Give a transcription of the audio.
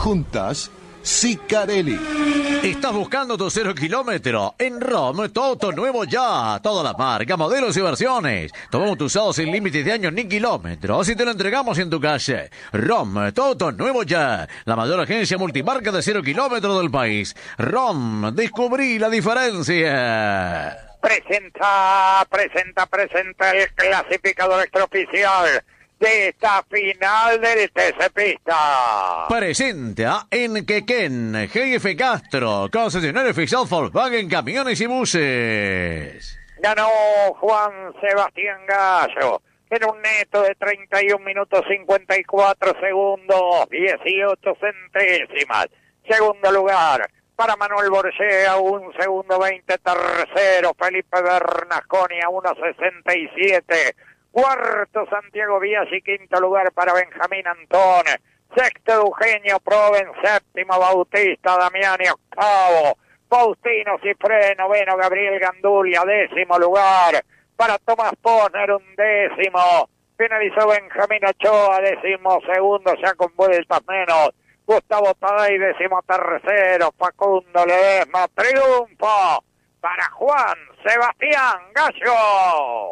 Juntas, Sicarelli. ¿Estás buscando tu 0 kilómetro? En ROM, tu auto nuevo ya. Todas las marcas, modelos y versiones. Tomamos tu usado sin límites de años ni kilómetros y te lo entregamos en tu calle. ROM, tu auto nuevo ya. La mayor agencia multimarca de 0 kilómetros del país. ROM, descubrí la diferencia. Presenta el clasificador extraoficial de esta final del TC Pista. Presenta en Quequén, GF Castro, concesionario oficial Volkswagen Camiones y Buses. Ganó Juan Sebastián Gallo en un neto de 31 minutos 54 segundos 18 centésimas. Segundo lugar para Manuel Borgea, 1 segundo 20. Tercero Felipe Bernasconi a 1.67. Cuarto Santiago Biaggi, quinto lugar para Benjamín Antón. Sexto Eugenio Proven, séptimo Bautista Damiani, octavo Faustino Cifré, noveno Gabriel Gandulia, décimo lugar para Tomás Posner, 11º. Finalizó Benjamín Ochoa, 12º, ya con vueltas menos. Gustavo Taday, 13º. Facundo Ledesma, triunfo para Juan Sebastián Gallo.